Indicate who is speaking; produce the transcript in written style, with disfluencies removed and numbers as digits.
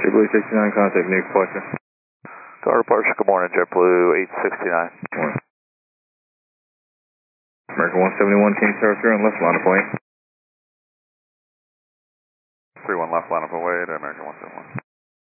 Speaker 1: JetBlue 69, contact New Departure.
Speaker 2: Car departure, good morning, JetBlue 869.
Speaker 1: Morning. American 171, can you start through on left line of way?
Speaker 2: 31 left line of away to American 171.